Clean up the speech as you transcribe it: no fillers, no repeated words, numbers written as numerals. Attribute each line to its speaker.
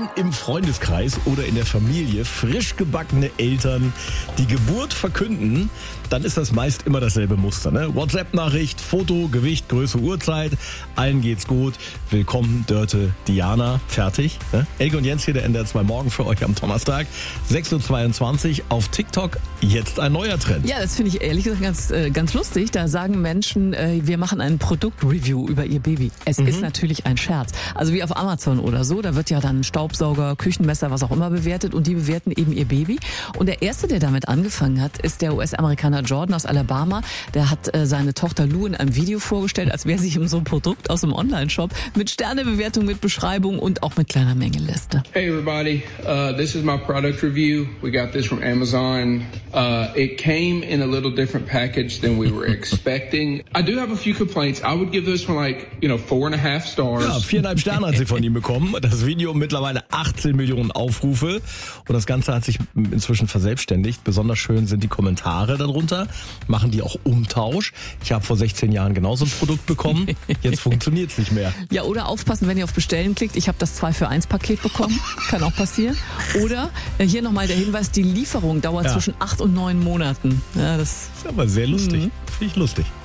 Speaker 1: Wenn im Freundeskreis oder in der Familie frisch gebackene Eltern die Geburt verkünden, dann ist das meist immer dasselbe Muster. Ne? WhatsApp-Nachricht, Foto, Gewicht, Größe, Uhrzeit. Allen geht's gut. Willkommen, Dörte Diana. Fertig. Ne? Elke und Jens hier, der NDR 2 Morgen für euch am Donnerstag. 6.22 Uhr auf TikTok. Jetzt ein neuer Trend.
Speaker 2: Ja, das finde ich ehrlich gesagt ganz lustig. Da sagen Menschen, wir machen ein Produktreview über ihr Baby. Es ist natürlich ein Scherz. Also wie auf Amazon oder so. Da wird ja dann Staubsauger, Küchenmesser, was auch immer bewertet. Und die bewerten eben ihr Baby. Und der Erste, der damit angefangen hat, ist der US-Amerikaner Jordan aus Alabama. Der hat seine Tochter Lou in einem Video vorgestellt, als wäre sie so ein Produkt aus einem Online-Shop mit Sternebewertung, mit Beschreibung und auch mit kleiner Mengenliste.
Speaker 3: Hey everybody, this is my product review. We got this from Amazon. It came in a little different package than we were expecting. I do have a few complaints. I would give this one 4.5 stars.
Speaker 1: Ja, 4,5 Sterne hat sie von ihm bekommen. Das Video mittlerweile 18 Millionen Aufrufe. Und das Ganze hat sich inzwischen verselbstständigt. Besonders schön sind die Kommentare darunter. Machen die auch Umtausch. Ich habe vor 16 Jahren genauso ein Produkt bekommen. Jetzt funktioniert es nicht mehr.
Speaker 2: Ja, oder aufpassen, wenn ihr auf Bestellen klickt. Ich habe das 2-für-1-Paket bekommen. Kann auch passieren. Oder hier nochmal der Hinweis, die Lieferung dauert zwischen 8 und 9 Monaten. Ja, das
Speaker 1: ist aber sehr lustig. Finde ich lustig.